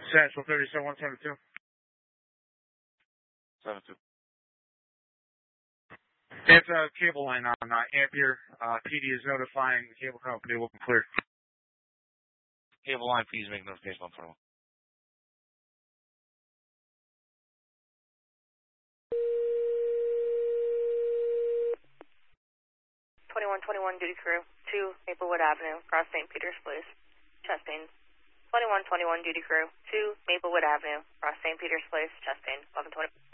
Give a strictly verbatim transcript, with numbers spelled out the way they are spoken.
Satchel thirty-seven one seventy-two. seven two. It's a cable line on uh, Ampere. Uh, P D is notifying the cable company. We'll be clear. Cable line, please make notification on phone. twenty-one twenty-one duty crew, two Maplewood Avenue, across Saint Peter's Place, chest pain. twenty-one twenty-one duty crew, two Maplewood Avenue, across Saint Peter's Place, chest pain, eleven twenty.